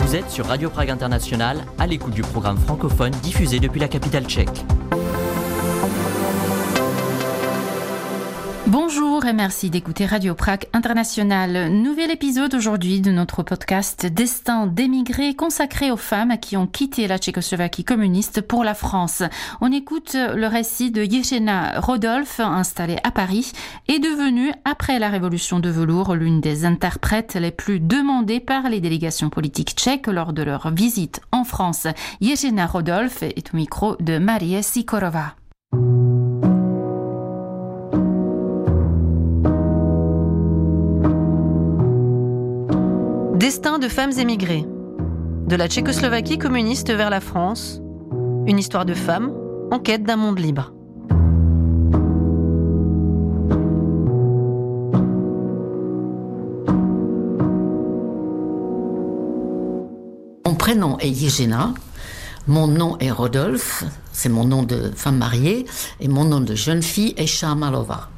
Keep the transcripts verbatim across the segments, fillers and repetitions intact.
Vous êtes sur Radio Prague International, à l'écoute du programme francophone diffusé depuis la capitale tchèque. Bonjour et merci d'écouter Radio Prague International. Nouvel épisode aujourd'hui de notre podcast Destin d'émigrés consacré aux femmes qui ont quitté la Tchécoslovaquie communiste pour la France. On écoute le récit de Jiřina Rodolf, installée à Paris, et devenue, après la révolution de velours, l'une des interprètes les plus demandées par les délégations politiques tchèques lors de leur visite en France. Jiřina Rodolf est au micro de Marie Sikorova. Destin de femmes émigrées. De la Tchécoslovaquie communiste vers la France. Une histoire de femmes en quête d'un monde libre. Mon prénom est Jiřina, mon nom est Rodolf, c'est mon nom de femme mariée, et mon nom de jeune fille est Šámalová.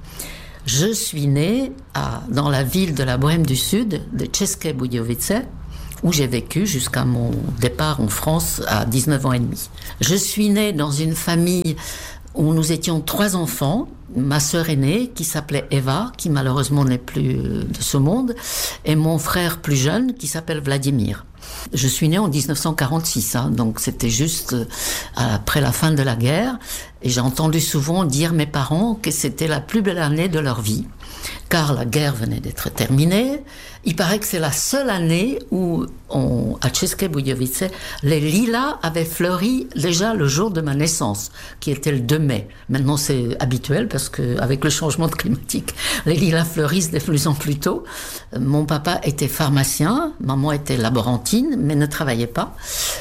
Je suis née à, dans la ville de la Bohême du Sud, de České Budějovice, où j'ai vécu jusqu'à mon départ en France à dix-neuf ans et demi. Je suis née dans une famille où nous étions trois enfants, ma sœur aînée qui s'appelait Eva, qui malheureusement n'est plus de ce monde, et mon frère plus jeune qui s'appelle Vladimir. Je suis née en dix-neuf cent quarante-six, hein, donc c'était juste après la fin de la guerre, et j'ai entendu souvent dire mes parents que c'était la plus belle année de leur vie, car la guerre venait d'être terminée. Il paraît que c'est la seule année où, on, à České Budějovice, les lilas avaient fleuri déjà le jour de ma naissance, qui était le deux mai. Maintenant c'est habituel parce qu'avec le changement climatique, les lilas fleurissent de plus en plus tôt. Mon papa était pharmacien, maman était laborantine, mais ne travaillait pas.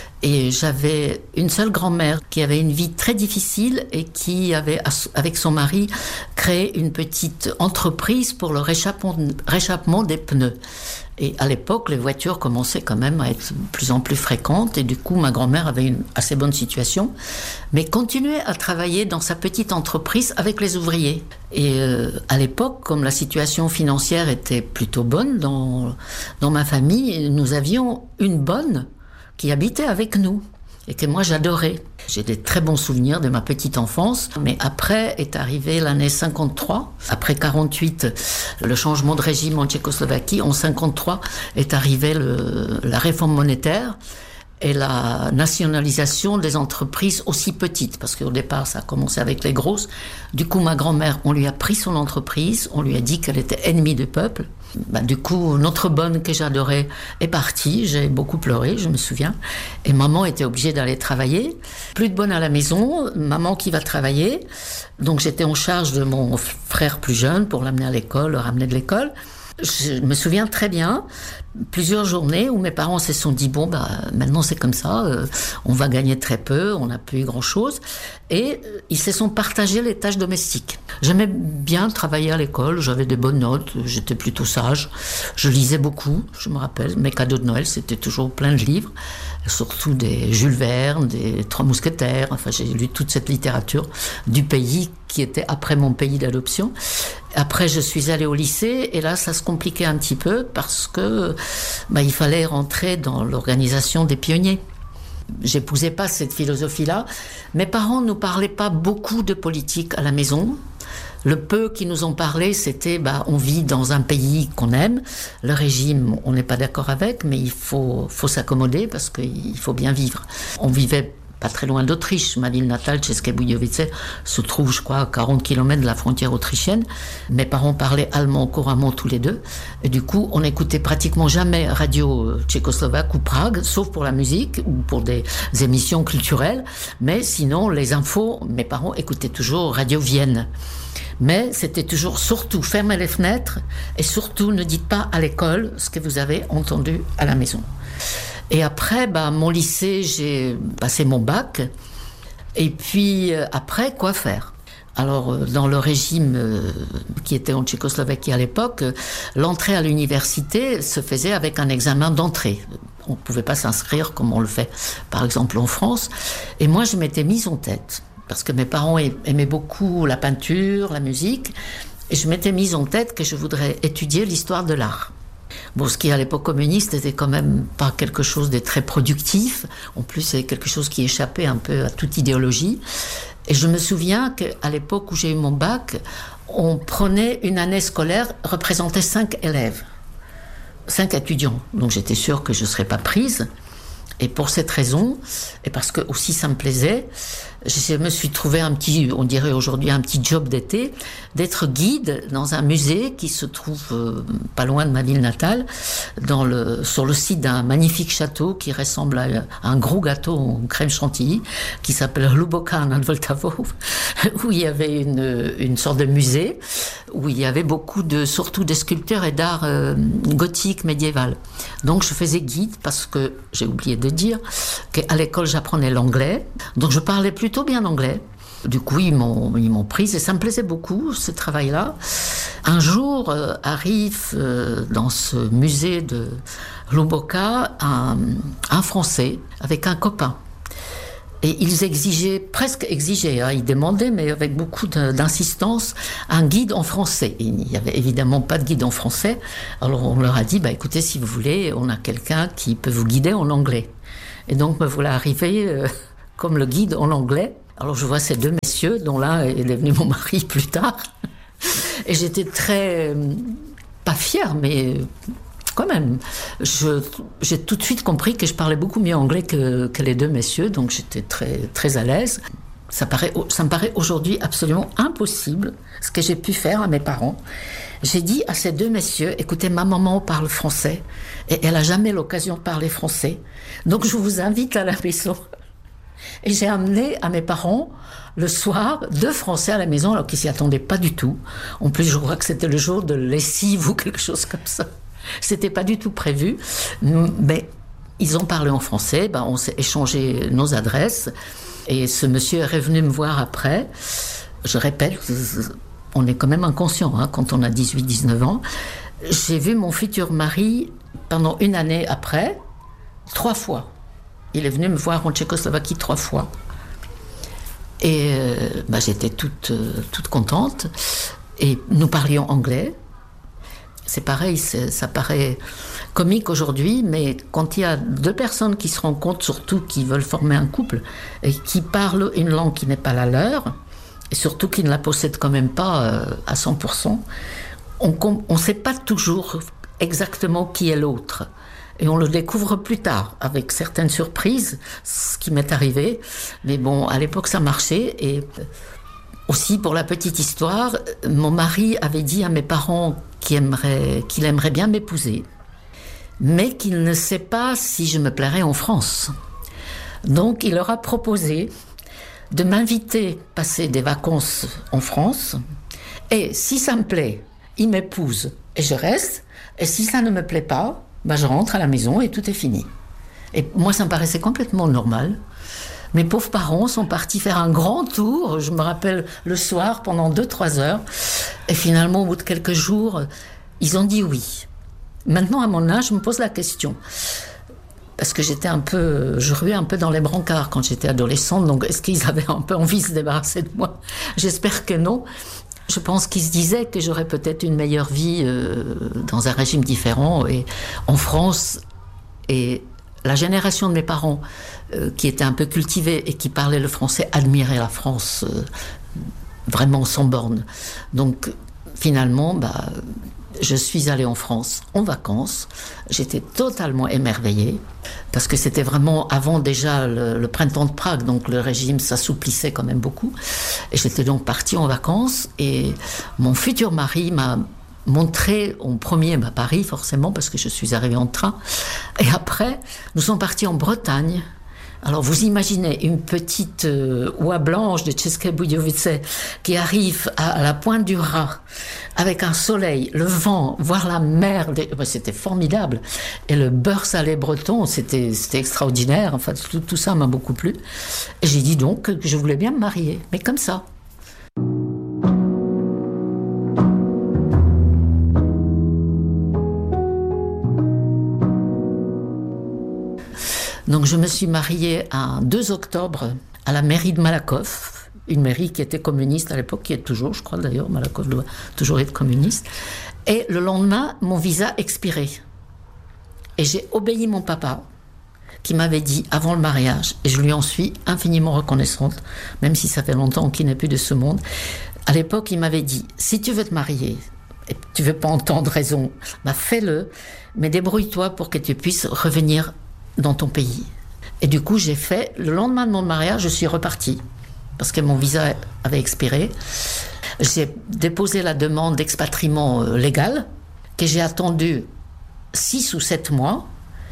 Et j'avais une seule grand-mère qui avait une vie très difficile et qui avait, avec son mari, créé une petite entreprise pour le réchappement, réchappement des pneus. Et à l'époque, les voitures commençaient quand même à être de plus en plus fréquentes et du coup, ma grand-mère avait une assez bonne situation, mais continuait à travailler dans sa petite entreprise avec les ouvriers. Et euh, à l'époque, comme la situation financière était plutôt bonne dans, dans ma famille, nous avions une bonne qui habitait avec nous et que moi j'adorais. J'ai des très bons souvenirs de ma petite enfance, mais après est arrivée l'année cinquante-trois. Après quarante-huit, le changement de régime en Tchécoslovaquie. En cinquante-trois est arrivée le, la réforme monétaire et la nationalisation des entreprises aussi petites, parce qu'au départ ça a commencé avec les grosses. Du coup ma grand-mère, on lui a pris son entreprise, on lui a dit qu'elle était ennemie du peuple. Bah, du coup notre bonne que j'adorais est partie, j'ai beaucoup pleuré, je me souviens, et maman était obligée d'aller travailler. Plus de bonne à la maison, maman qui va travailler, donc j'étais en charge de mon frère plus jeune pour l'amener à l'école, le ramener de l'école. Je me souviens très bien plusieurs journées où mes parents se sont dit bon bah maintenant c'est comme ça, euh, on va gagner très peu, on n'a plus grand chose, et euh, ils se sont partagés les tâches domestiques. J'aimais bien travailler à l'école, j'avais des bonnes notes, j'étais plutôt sage, je lisais beaucoup, je me rappelle, mes cadeaux de Noël c'était toujours plein de livres, surtout des Jules Verne, des Trois Mousquetaires, enfin j'ai lu toute cette littérature du pays qui était après mon pays d'adoption. Après je suis allée au lycée et là ça se compliquait un petit peu parce que bah, il fallait rentrer dans l'organisation des pionniers. J'épousais pas cette philosophie-là. Mes parents nous parlaient pas beaucoup de politique à la maison. Le peu qu'ils nous ont parlé, c'était bah, on vit dans un pays qu'on aime. Le régime, on n'est pas d'accord avec, mais il faut, faut s'accommoder parce qu'il faut bien vivre. On vivait pas très loin d'Autriche. Ma ville natale, České Budějovice, se trouve, je crois, à quarante kilomètres de la frontière autrichienne. Mes parents parlaient allemand couramment tous les deux. Et du coup, on n'écoutait pratiquement jamais radio tchécoslovaque ou Prague, sauf pour la musique ou pour des émissions culturelles. Mais sinon, les infos, mes parents écoutaient toujours Radio Vienne. Mais c'était toujours surtout fermez les fenêtres et surtout ne dites pas à l'école ce que vous avez entendu à la maison. Et après, bah, mon lycée, j'ai passé mon bac. Et puis euh, après, quoi faire ? Alors, euh, dans le régime euh, qui était en Tchécoslovaquie à l'époque, euh, l'entrée à l'université se faisait avec un examen d'entrée. On ne pouvait pas s'inscrire comme on le fait, par exemple, en France. Et moi, je m'étais mise en tête, parce que mes parents aimaient beaucoup la peinture, la musique, et je m'étais mise en tête que je voudrais étudier l'histoire de l'art. Bon, ce qui à l'époque communiste était quand même pas quelque chose de très productif. En plus, c'est quelque chose qui échappait un peu à toute idéologie. Et je me souviens qu'à l'époque où j'ai eu mon bac, on prenait une année scolaire, représentait cinq élèves, cinq étudiants. Donc j'étais sûre que je ne serais pas prise. Et pour cette raison, et parce que aussi ça me plaisait, je me suis trouvé un petit, on dirait aujourd'hui un petit job d'été, d'être guide dans un musée qui se trouve euh, pas loin de ma ville natale, dans le, sur le site d'un magnifique château qui ressemble à un gros gâteau en crème chantilly, qui s'appelle Hluboká nad Vltavou, où il y avait une, une sorte de musée, où il y avait beaucoup de, surtout des sculptures et d'art euh, gothique médiéval. Donc je faisais guide parce que, j'ai oublié de dire, qu'à l'école j'apprenais l'anglais, donc je parlais plutôt bien anglais. Du coup, ils m'ont, ils m'ont prise et ça me plaisait beaucoup, ce travail-là. Un jour, euh, arrive euh, dans ce musée de Hluboká un, un Français avec un copain. Et ils exigeaient, presque exigeaient, hein, ils demandaient, mais avec beaucoup de, d'insistance, un guide en français. Et il n'y avait évidemment pas de guide en français. Alors on leur a dit, bah, écoutez, si vous voulez, on a quelqu'un qui peut vous guider en anglais. Et donc me voilà arrivé euh, comme le guide en anglais. Alors je vois ces deux messieurs, dont l'un est devenu mon mari plus tard. Et j'étais très, pas fière, mais quand même, je, j'ai tout de suite compris que je parlais beaucoup mieux anglais que, que les deux messieurs, donc j'étais très, très à l'aise. Ça, paraît, ça me paraît aujourd'hui absolument impossible, ce que j'ai pu faire à mes parents. J'ai dit à ces deux messieurs, écoutez, ma maman parle français, et elle n'a jamais l'occasion de parler français, donc je vous invite à la maison. Et j'ai amené à mes parents, le soir, deux Français à la maison, alors qu'ils s'y attendaient pas du tout. En plus, je crois que c'était le jour de lessive ou quelque chose comme ça. C'était pas du tout prévu, mais ils ont parlé en français, ben on s'est échangé nos adresses, et ce monsieur est revenu me voir après. Je répète, on est quand même inconscient hein, quand on a dix-huit dix-neuf ans. J'ai vu mon futur mari pendant une année après, trois fois. Il est venu me voir en Tchécoslovaquie trois fois. Et euh, bah, j'étais toute, euh, toute contente. Et nous parlions anglais. C'est pareil, c'est, ça paraît comique aujourd'hui, mais quand il y a deux personnes qui se rencontrent, surtout qui veulent former un couple, et qui parlent une langue qui n'est pas la leur, et surtout qui ne la possèdent quand même pas euh, à cent pour cent, on ne sait pas toujours exactement qui est l'autre. Et on le découvre plus tard, avec certaines surprises, ce qui m'est arrivé. Mais bon, à l'époque, ça marchait. Et aussi, pour la petite histoire, mon mari avait dit à mes parents qu'il aimerait, qu'il aimerait bien m'épouser, mais qu'il ne sait pas si je me plairais en France. Donc, il leur a proposé de m'inviter à passer des vacances en France. Et si ça me plaît, il m'épouse et je reste. Et si ça ne me plaît pas, ben je rentre à la maison et tout est fini. Et moi, ça me paraissait complètement normal. Mes pauvres parents sont partis faire un grand tour, je me rappelle, le soir, pendant deux, trois heures. Et finalement, au bout de quelques jours, ils ont dit oui. Maintenant, à mon âge, je me pose la question. Parce que j'étais un peu, je ruais un peu dans les brancards quand j'étais adolescente. Donc, est-ce qu'ils avaient un peu envie de se débarrasser de moi ? J'espère que non. Je pense qu'ils se disaient que j'aurais peut-être une meilleure vie euh, dans un régime différent et en France. Et la génération de mes parents, euh, qui était un peu cultivée et qui parlait le français, admirait la France euh, vraiment sans borne. Donc finalement, bah, je suis allée en France en vacances. J'étais totalement émerveillée parce que c'était vraiment avant déjà le, le printemps de Prague, donc le régime s'assouplissait quand même beaucoup. Et j'étais donc partie en vacances et mon futur mari m'a montré en premier à Paris forcément parce que je suis arrivée en train. Et après, nous sommes partis en Bretagne. Alors vous imaginez une petite euh, oie blanche de České Budějovice qui arrive à, à la pointe du Rhin avec un soleil, le vent, voir la mer, des... c'était formidable. Et le beurre salé breton, c'était, c'était extraordinaire. Enfin, tout, tout ça m'a beaucoup plu. Et j'ai dit donc que je voulais bien me marier, mais comme ça. Donc je me suis mariée un deux octobre à la mairie de Malakoff, une mairie qui était communiste à l'époque, qui est toujours, je crois d'ailleurs, Malakoff doit toujours être communiste. Et le lendemain, mon visa expirait. Et j'ai obéi mon papa, qui m'avait dit avant le mariage, et je lui en suis infiniment reconnaissante, même si ça fait longtemps qu'il n'est plus de ce monde. À l'époque, il m'avait dit, si tu veux te marier, et tu veux pas entendre raison, bah fais-le, mais débrouille-toi pour que tu puisses revenir dans ton pays. Et du coup, j'ai fait, le lendemain de mon mariage, je suis repartie, parce que mon visa avait expiré. J'ai déposé la demande d'expatriement légal, que j'ai attendu six ou sept mois,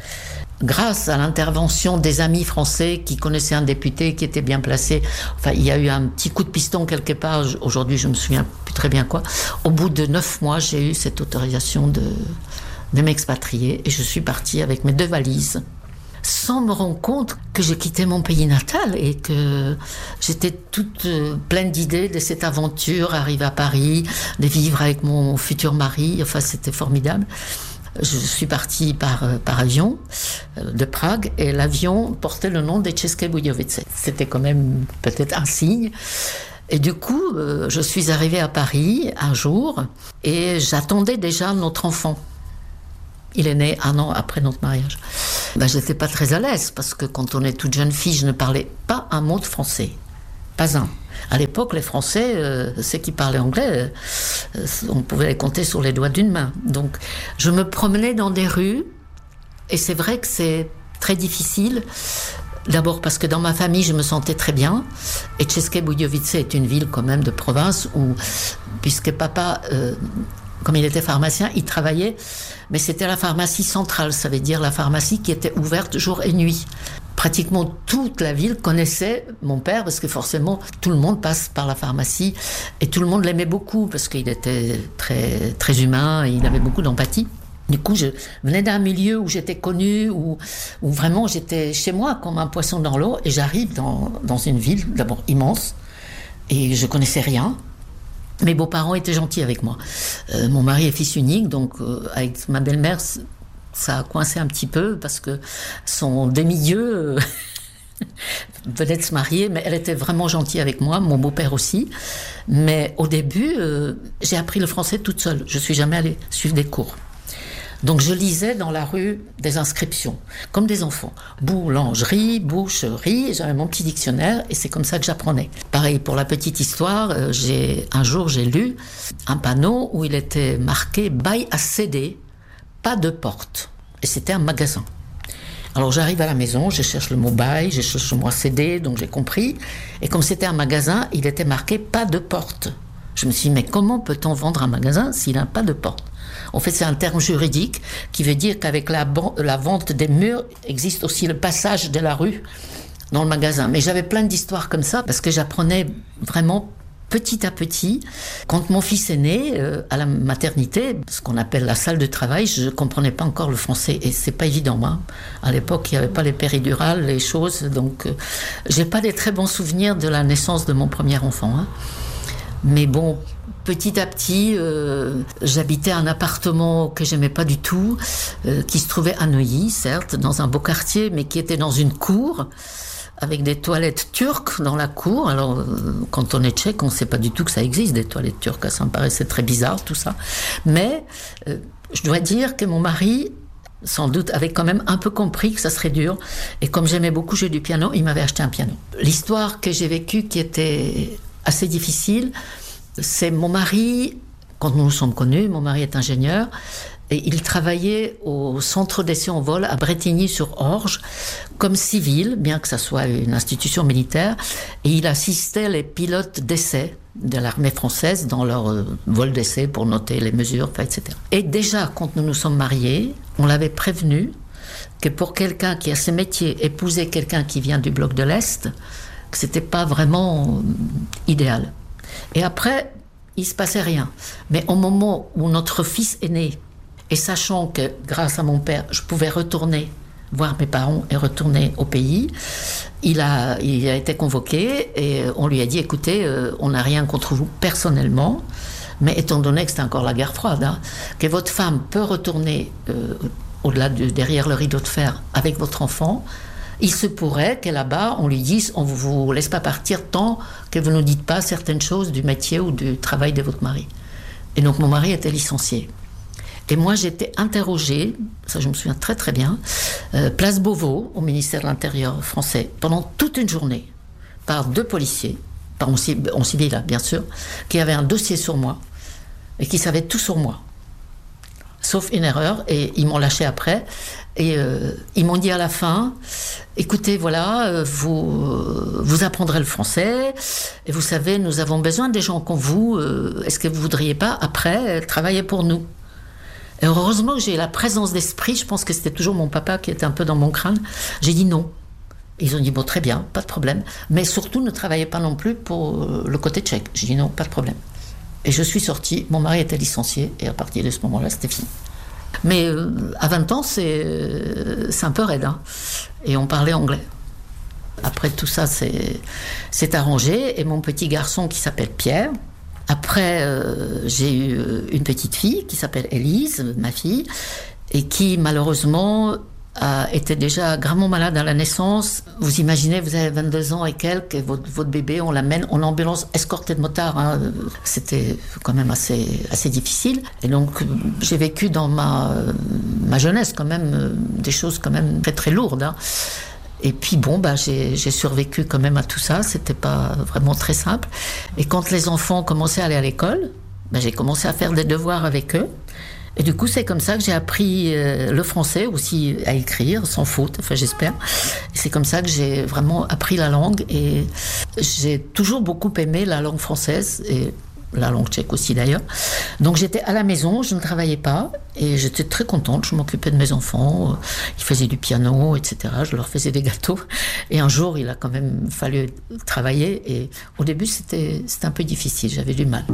grâce à l'intervention des amis français qui connaissaient un député qui était bien placé. Enfin, il y a eu un petit coup de piston quelque part, aujourd'hui je me souviens plus très bien quoi. Au bout de neuf mois, j'ai eu cette autorisation de, de m'expatrier et je suis partie avec mes deux valises, sans me rendre compte que j'ai quitté mon pays natal et que j'étais toute pleine d'idées de cette aventure, arriver à Paris, de vivre avec mon futur mari, enfin c'était formidable. Je suis partie par, par avion de Prague et l'avion portait le nom de České Budějovice. C'était quand même peut-être un signe. Et du coup, je suis arrivée à Paris un jour et j'attendais déjà notre enfant. Il est né un an après notre mariage. Ben, je n'étais pas très à l'aise parce que quand on est toute jeune fille, je ne parlais pas un mot de français. Pas un. À l'époque, les Français, euh, ceux qui parlaient anglais, euh, on pouvait les compter sur les doigts d'une main. Donc, je me promenais dans des rues, et c'est vrai que c'est très difficile. D'abord parce que dans ma famille, je me sentais très bien. Et České Budějovice est une ville quand même de province où, puisque papa, euh, comme il était pharmacien, il travaillait, mais c'était la pharmacie centrale, ça veut dire la pharmacie qui était ouverte jour et nuit. Pratiquement toute la ville connaissait mon père parce que forcément tout le monde passe par la pharmacie et tout le monde l'aimait beaucoup parce qu'il était très, très humain et il avait beaucoup d'empathie. Du coup, je venais d'un milieu où j'étais connue, où, où vraiment j'étais chez moi comme un poisson dans l'eau et j'arrive dans, dans une ville d'abord immense et je connaissais rien. Mes beaux-parents étaient gentils avec moi. Euh, mon mari est fils unique, donc euh, avec ma belle-mère, ça a coincé un petit peu parce que son demi-dieu euh, venait de se marier, mais elle était vraiment gentille avec moi, mon beau-père aussi. Mais au début, euh, j'ai appris le français toute seule. Je ne suis jamais allée suivre des cours. Donc je lisais dans la rue des inscriptions, comme des enfants. Boulangerie, boucherie, j'avais mon petit dictionnaire et c'est comme ça que j'apprenais. Pareil, pour la petite histoire, euh, j'ai, un jour j'ai lu un panneau où il était marqué « Bail à céder ». Pas de porte. Et c'était un magasin. Alors j'arrive à la maison, je cherche le mot bail, je cherche le mot C D, donc j'ai compris. Et comme c'était un magasin, il était marqué pas de porte. Je me suis dit, mais comment peut-on vendre un magasin s'il n'a pas de porte ? En fait, c'est un terme juridique qui veut dire qu'avec la, la vente des murs, existe aussi le passage de la rue dans le magasin. Mais j'avais plein d'histoires comme ça parce que j'apprenais vraiment petit à petit. Quand mon fils est né, euh, à la maternité, ce qu'on appelle la salle de travail, je ne comprenais pas encore le français et c'est pas évident. Hein. À l'époque, il n'y avait pas les péridurales, les choses, donc euh, j'ai pas des très bons souvenirs de la naissance de mon premier enfant. Hein. Mais bon, petit à petit, euh, j'habitais un appartement que j'aimais pas du tout, euh, qui se trouvait à Neuilly, certes, dans un beau quartier, mais qui était dans une cour, avec des toilettes turques dans la cour. Alors, euh, quand on est tchèque, on ne sait pas du tout que ça existe, des toilettes turques. Ça me paraissait très bizarre, tout ça. Mais euh, je dois dire que mon mari, sans doute, avait quand même un peu compris que ça serait dur. Et comme j'aimais beaucoup jouer du piano, il m'avait acheté un piano. L'histoire que j'ai vécue, qui était assez difficile, c'est mon mari, quand nous nous sommes connus, mon mari est ingénieur, et il travaillait au centre d'essai en vol à Bretigny-sur-Orge comme civil, bien que ça soit une institution militaire, et il assistait les pilotes d'essai de l'armée française dans leur euh, vol d'essai pour noter les mesures, et cetera. Et déjà, quand nous nous sommes mariés, on l'avait prévenu que pour quelqu'un qui a ce métier, épouser quelqu'un qui vient du bloc de l'Est, que c'était pas vraiment idéal. Et après, il se passait rien. Mais au moment où notre fils est né, et sachant que, grâce à mon père, je pouvais retourner voir mes parents et retourner au pays, il a, il a été convoqué et on lui a dit, écoutez, euh, on n'a rien contre vous personnellement, mais étant donné que c'était encore la guerre froide, hein, que votre femme peut retourner euh, au-delà de, derrière le rideau de fer avec votre enfant, Il se pourrait qu'à là-bas, on lui dise, on ne vous laisse pas partir tant que vous ne nous dites pas certaines choses du métier ou du travail de votre mari. Et donc mon mari était licencié. Et moi, j'étais interrogée, ça je me souviens très très bien, euh, place Beauvau, au ministère de l'Intérieur français, pendant toute une journée, par deux policiers, par en civil, bien sûr, qui avaient un dossier sur moi et qui savaient tout sur moi. Sauf une erreur, et ils m'ont lâché après. Et euh, ils m'ont dit à la fin, écoutez, voilà, euh, vous, euh, vous apprendrez le français, et vous savez, nous avons besoin des gens comme vous, euh, est-ce que vous ne voudriez pas, après, travailler pour nous ? Et heureusement que j'ai la présence d'esprit, je pense que c'était toujours mon papa qui était un peu dans mon crâne, j'ai dit non. Ils ont dit, bon, très bien, pas de problème, mais surtout ne travaillez pas non plus pour le côté tchèque. J'ai dit non, pas de problème. Et je suis sortie, mon mari était licencié, et à partir de ce moment-là, c'était fini. Mais euh, à vingt ans, c'est, euh, c'est un peu raide, hein. Et on parlait anglais. Après tout ça, c'est, c'est arrangé, et mon petit garçon qui s'appelle Pierre. Après, euh, j'ai eu une petite fille qui s'appelle Élise, ma fille, et qui malheureusement a été déjà gravement malade à la naissance. Vous imaginez, vous avez vingt-deux ans et quelques, et votre, votre bébé, on l'amène en ambulance escorté de motard. Hein. C'était quand même assez, assez difficile. Et donc, j'ai vécu dans ma, ma jeunesse quand même des choses quand même très très lourdes. Hein. Et puis bon, bah, j'ai, j'ai survécu quand même à tout ça. C'était pas vraiment très simple. Et quand les enfants commençaient à aller à l'école, bah, j'ai commencé à faire des devoirs avec eux. Et du coup, c'est comme ça que j'ai appris euh, le français aussi à écrire, sans faute, enfin j'espère. Et c'est comme ça que j'ai vraiment appris la langue. Et j'ai toujours beaucoup aimé la langue française, et la langue tchèque aussi d'ailleurs. Donc j'étais à la maison, je ne travaillais pas, et j'étais très contente, je m'occupais de mes enfants. Ils faisaient du piano, et cetera. Je leur faisais des gâteaux. Et un jour, il a quand même fallu travailler. Et au début, c'était, c'était un peu difficile, j'avais du mal.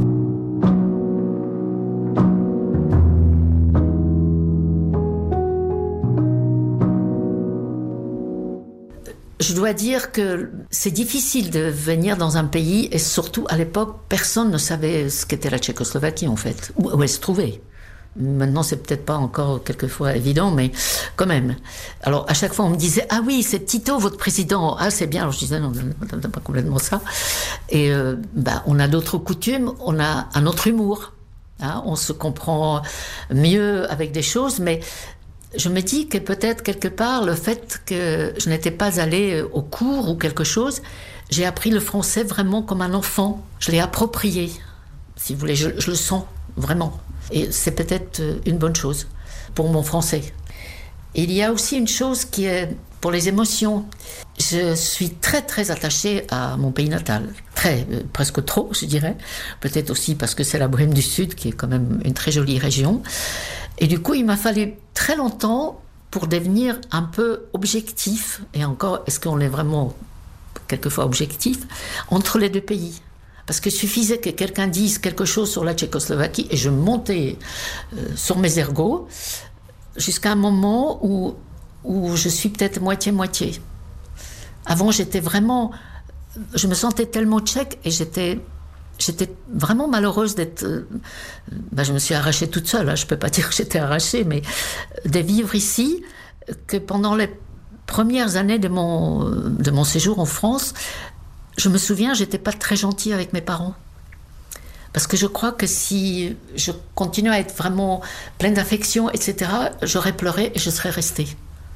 Je dois dire que c'est difficile de venir dans un pays, et surtout à l'époque, personne ne savait ce qu'était la Tchécoslovaquie en fait, où, où elle se trouvait. Maintenant, c'est peut-être pas encore quelquefois évident, mais quand même. Alors, à chaque fois, on me disait « Ah oui, c'est Tito, votre président. Ah, c'est bien. » Alors, je disais « Non, non, non, non pas complètement ça. » Et euh, bah, on a d'autres coutumes, on a un autre humour. Hein, on se comprend mieux avec des choses, mais je me dis que peut-être quelque part, le fait que je n'étais pas allée au cours ou quelque chose, j'ai appris le français vraiment comme un enfant. Je l'ai approprié, si vous voulez, je, je le sens vraiment. Et c'est peut-être une bonne chose pour mon français. Et il y a aussi une chose qui est pour les émotions. Je suis très très attachée à mon pays natal, très, euh, presque trop, je dirais. Peut-être aussi parce que c'est la Bohème du Sud, qui est quand même une très jolie région. Et du coup, il m'a fallu très longtemps pour devenir un peu objectif, et encore, est-ce qu'on est vraiment quelquefois objectif, entre les deux pays. Parce qu'il suffisait que quelqu'un dise quelque chose sur la Tchécoslovaquie, et je montais euh, sur mes ergots, jusqu'à un moment où, où je suis peut-être moitié-moitié. Avant, j'étais vraiment... Je me sentais tellement tchèque, et j'étais... J'étais vraiment malheureuse d'être... Euh, ben je me suis arrachée toute seule, hein, je ne peux pas dire que j'étais arrachée, mais de vivre ici, que pendant les premières années de mon, de mon séjour en France, je me souviens, je n'étais pas très gentille avec mes parents. Parce que je crois que si je continuais à être vraiment pleine d'affection, et cetera, j'aurais pleuré et je serais restée.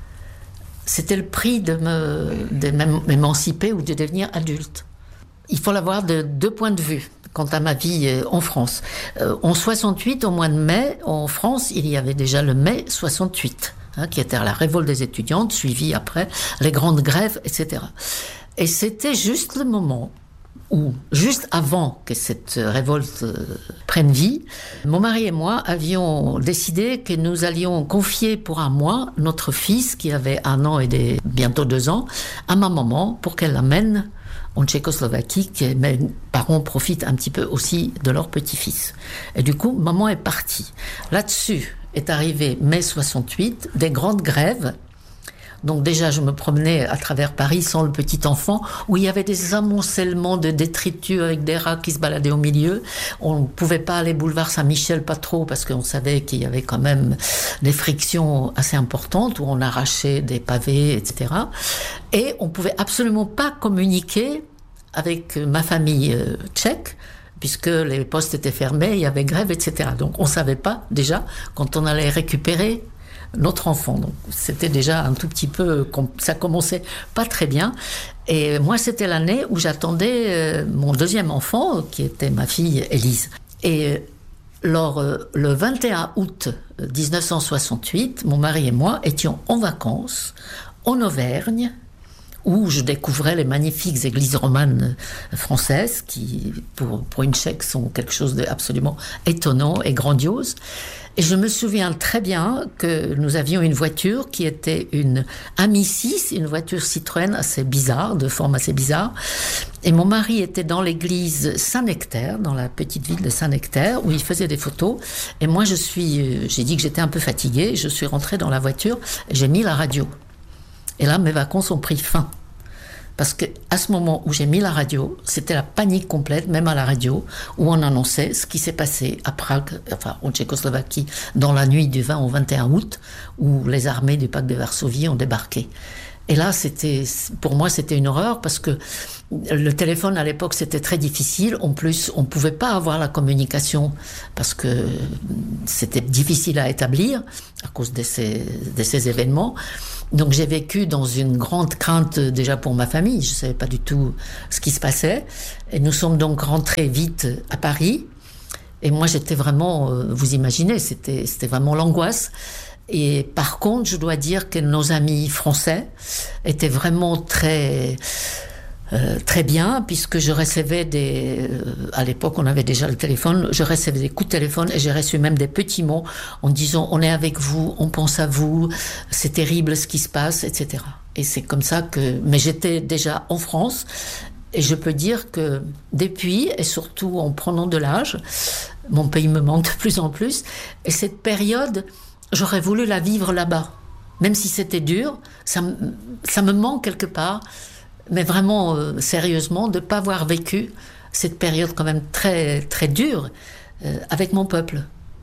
C'était le prix de, me, de m'émanciper ou de devenir adulte. Il faut l'avoir de deux points de vue quant à ma vie en France. En soixante-huit, au mois de mai, en France, il y avait déjà le mai soixante-huit, hein, qui était la révolte des étudiantes, suivie après les grandes grèves, et cetera. Et c'était juste le moment où, juste avant que cette révolte euh, prenne vie, mon mari et moi avions décidé que nous allions confier pour un mois notre fils, qui avait un an et des, bientôt deux ans, à ma maman pour qu'elle l'amène en Tchécoslovaquie, que mes parents profitent un petit peu aussi de leur petit-fils. Et du coup, maman est partie. Là-dessus est arrivé mai soixante-huit, des grandes grèves. Donc déjà, je me promenais à travers Paris sans le petit enfant, où il y avait des amoncellements de détritus avec des rats qui se baladaient au milieu. On ne pouvait pas aller boulevard Saint-Michel, pas trop, parce qu'on savait qu'il y avait quand même des frictions assez importantes, où on arrachait des pavés, et cetera. Et on ne pouvait absolument pas communiquer avec ma famille euh, tchèque, puisque les postes étaient fermés, il y avait grève, et cetera. Donc on ne savait pas déjà quand on allait récupérer notre enfant. Donc c'était déjà un tout petit peu, ça commençait pas très bien. Et moi, c'était l'année où j'attendais euh, mon deuxième enfant, qui était ma fille Élise. Et lors, euh, le vingt et un août dix-neuf cent soixante-huit, mon mari et moi étions en vacances en Auvergne, où je découvrais les magnifiques églises romanes françaises, qui, pour, pour une Tchèque, sont quelque chose d'absolument étonnant et grandiose. Et je me souviens très bien que nous avions une voiture qui était une Ami six, une voiture Citroën assez bizarre, de forme assez bizarre. Et mon mari était dans l'église Saint-Nectaire, dans la petite ville de Saint-Nectaire, où il faisait des photos. Et moi, je suis, j'ai dit que j'étais un peu fatiguée. Je suis rentrée dans la voiture et j'ai mis la radio. Et là, mes vacances ont pris fin. Parce que à ce moment où j'ai mis la radio, c'était la panique complète, même à la radio, où on annonçait ce qui s'est passé à Prague, enfin en Tchécoslovaquie, dans la nuit du vingt au vingt et un août, où les armées du pacte de Varsovie ont débarqué. Et là, c'était, pour moi, c'était une horreur parce que le téléphone à l'époque, c'était très difficile. En plus, on ne pouvait pas avoir la communication parce que c'était difficile à établir à cause de ces, de ces événements. Donc j'ai vécu dans une grande crainte déjà pour ma famille. Je ne savais pas du tout ce qui se passait. Et nous sommes donc rentrés vite à Paris. Et moi, j'étais vraiment, vous imaginez, c'était, c'était vraiment l'angoisse. Et par contre, je dois dire que nos amis français étaient vraiment très... Euh, très bien, puisque je recevais des... Euh, à l'époque, on avait déjà le téléphone, je recevais des coups de téléphone et j'ai reçu même des petits mots en disant « on est avec vous, on pense à vous, c'est terrible ce qui se passe, et cetera » Et c'est comme ça que... Mais j'étais déjà en France et je peux dire que depuis, et surtout en prenant de l'âge, mon pays me manque de plus en plus, et cette période, j'aurais voulu la vivre là-bas. Même si c'était dur, ça, ça me manque quelque part. Mais vraiment, euh, sérieusement, de ne pas avoir vécu cette période quand même très, très dure euh, avec mon peuple.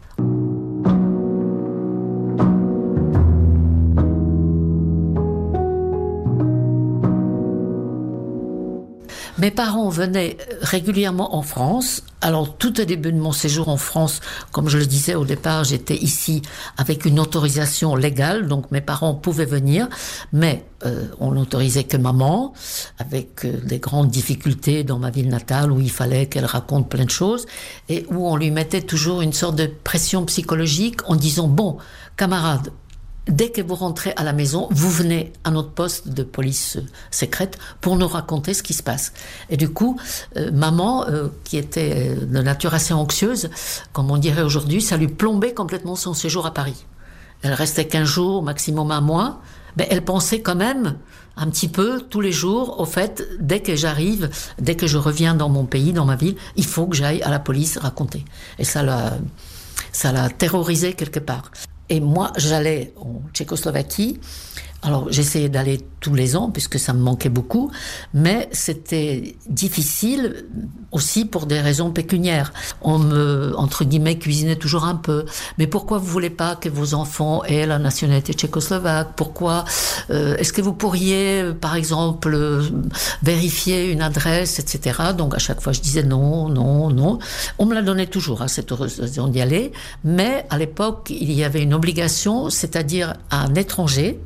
Mes parents venaient régulièrement en France. Alors, tout au début de mon séjour en France, comme je le disais au départ, j'étais ici avec une autorisation légale, donc mes parents pouvaient venir, mais euh, on n'autorisait que maman, avec euh, des grandes difficultés dans ma ville natale, où il fallait qu'elle raconte plein de choses, et où on lui mettait toujours une sorte de pression psychologique en disant « Bon, camarade, dès que vous rentrez à la maison, vous venez à notre poste de police secrète pour nous raconter ce qui se passe. » Et du coup, euh, maman, euh, qui était de nature assez anxieuse, comme on dirait aujourd'hui, ça lui plombait complètement son séjour à Paris. Elle restait quinze jours, maximum un mois, mais elle pensait quand même un petit peu tous les jours au fait, dès que j'arrive, dès que je reviens dans mon pays, dans ma ville, il faut que j'aille à la police raconter. Et ça l'a, ça l'a terrorisée quelque part. Et moi, j'allais en Tchécoslovaquie. Alors, j'essayais d'aller tous les ans, puisque ça me manquait beaucoup, mais c'était difficile aussi pour des raisons pécuniaires. On me, entre guillemets, cuisinait toujours un peu. Mais pourquoi vous voulez pas que vos enfants aient la nationalité tchécoslovaque ? Pourquoi euh, est-ce que vous pourriez, par exemple, euh, vérifier une adresse, et cetera. Donc, à chaque fois, je disais non, non, non. On me la donnait toujours, hein, cette occasion d'y aller. Mais à l'époque, il y avait une obligation, c'est-à-dire à un étranger.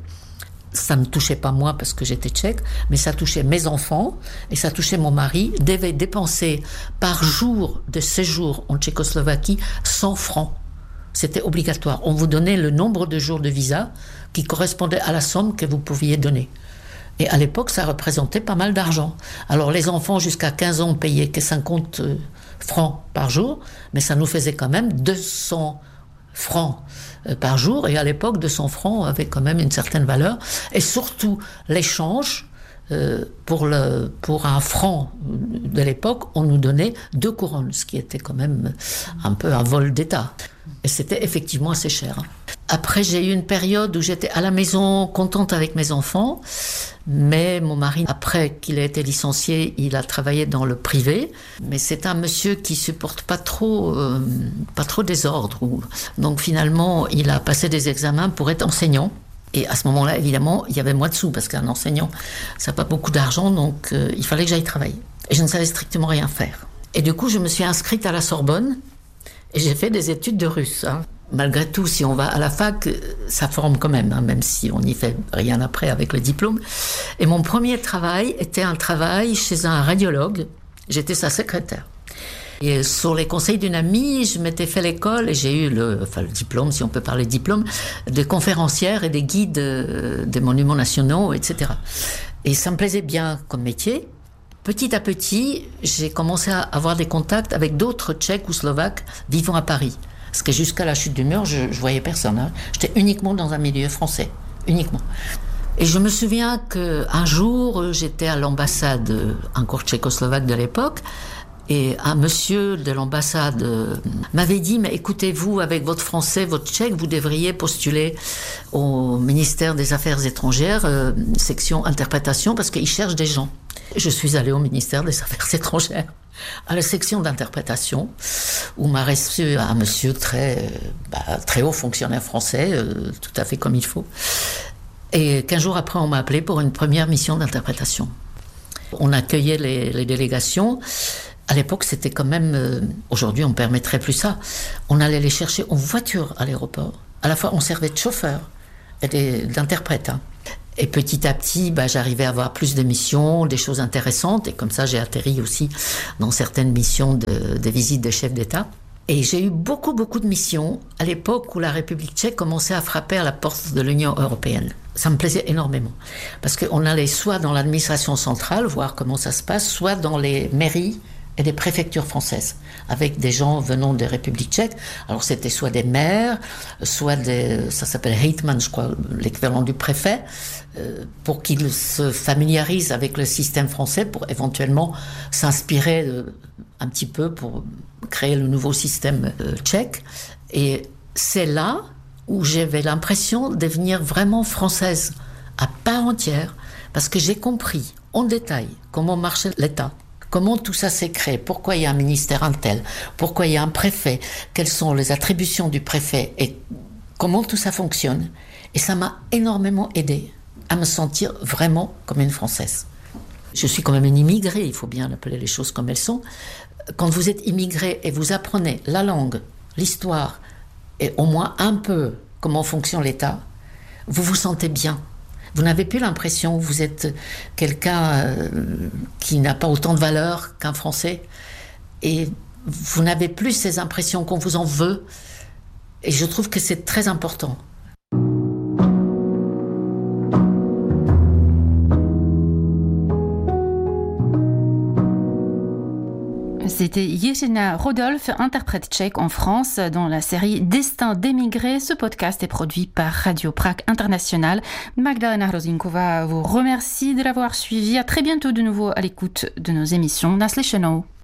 Ça ne me touchait pas moi parce que j'étais tchèque, mais ça touchait mes enfants et ça touchait mon mari, devait dépenser par jour de séjour en Tchécoslovaquie cent francs. C'était obligatoire. On vous donnait le nombre de jours de visa qui correspondait à la somme que vous pouviez donner. Et à l'époque, ça représentait pas mal d'argent. Alors les enfants jusqu'à quinze ans payaient que cinquante francs par jour, mais ça nous faisait quand même deux cents francs par jour, et à l'époque deux cents francs avaient quand même une certaine valeur, et surtout l'échange euh, pour, le, pour un franc de l'époque, on nous donnait deux couronnes, ce qui était quand même un peu un vol d'État, et c'était effectivement assez cher. Après, j'ai eu une période où j'étais à la maison contente avec mes enfants, mais mon mari, après qu'il ait été licencié, il a travaillé dans le privé, mais c'est un monsieur qui supporte pas trop, euh, pas trop désordre. Donc finalement, il a passé des examens pour être enseignant. Et à ce moment-là, évidemment, il y avait moins de sous, parce qu'un enseignant, ça n'a pas beaucoup d'argent, donc euh, il fallait que j'aille travailler. Et je ne savais strictement rien faire. Et du coup, je me suis inscrite à la Sorbonne, et j'ai fait des études de russe. Hein. Malgré tout, si on va à la fac, ça forme quand même, hein, même si on n'y fait rien après avec le diplôme. Et mon premier travail était un travail chez un radiologue. J'étais sa secrétaire. Et sur les conseils d'une amie, je m'étais fait l'école et j'ai eu le, enfin, le diplôme, si on peut parler de diplôme, de conférencière et des guides des monuments nationaux, et cetera. Et ça me plaisait bien comme métier. Petit à petit, j'ai commencé à avoir des contacts avec d'autres Tchèques ou Slovaques vivant à Paris. Parce que jusqu'à la chute du mur, je, je voyais personne. Hein. J'étais uniquement dans un milieu français, uniquement. Et je me souviens qu'un jour, j'étais à l'ambassade, encore tchécoslovaque de l'époque, et un monsieur de l'ambassade m'avait dit « Mais écoutez-vous, avec votre français, votre tchèque, vous devriez postuler au ministère des Affaires étrangères, euh, section interprétation, parce qu'ils cherchent des gens. » Je suis allée au ministère des Affaires étrangères, à la section d'interprétation, où m'a reçu un monsieur très, bah, très haut fonctionnaire français, euh, tout à fait comme il faut. Et quinze jours après, on m'a appelé pour une première mission d'interprétation. On accueillait les, les délégations. À l'époque, c'était quand même... Euh, aujourd'hui, on ne permettrait plus ça. On allait les chercher en voiture à l'aéroport. À la fois, on servait de chauffeur et des, d'interprète. Hein. Et petit à petit, bah, j'arrivais à avoir plus de missions, des choses intéressantes. Et comme ça, j'ai atterri aussi dans certaines missions de, de visite des chefs d'État. Et j'ai eu beaucoup, beaucoup de missions à l'époque où la République tchèque commençait à frapper à la porte de l'Union européenne. Ça me plaisait énormément. Parce qu'on allait soit dans l'administration centrale, voir comment ça se passe, soit dans les mairies et des préfectures françaises, avec des gens venant des républiques tchèques. Alors c'était soit des maires, soit des... ça s'appelle Hetman, je crois, l'équivalent du préfet, euh, pour qu'ils se familiarisent avec le système français, pour éventuellement s'inspirer de, un petit peu pour créer le nouveau système euh, tchèque. Et c'est là où j'avais l'impression de devenir vraiment française, à part entière, parce que j'ai compris en détail comment marchait l'État. Comment tout ça s'est créé, pourquoi il y a un ministère un tel, pourquoi il y a un préfet, quelles sont les attributions du préfet et comment tout ça fonctionne. Et ça m'a énormément aidée à me sentir vraiment comme une Française. Je suis quand même une immigrée, il faut bien appeler les choses comme elles sont. Quand vous êtes immigré et vous apprenez la langue, l'histoire et au moins un peu comment fonctionne l'État, vous vous sentez bien. Vous n'avez plus l'impression que vous êtes quelqu'un euh, qui n'a pas autant de valeur qu'un Français. Et vous n'avez plus ces impressions qu'on vous en veut. Et je trouve que c'est très important. C'était Jiřina Rodolf, interprète tchèque en France dans la série Destin d'émigrés. Ce podcast est produit par Radio Prague International. Magdalena Hrozinková vous remercie de l'avoir suivi. À très bientôt de nouveau à l'écoute de nos émissions. Naslyšenou.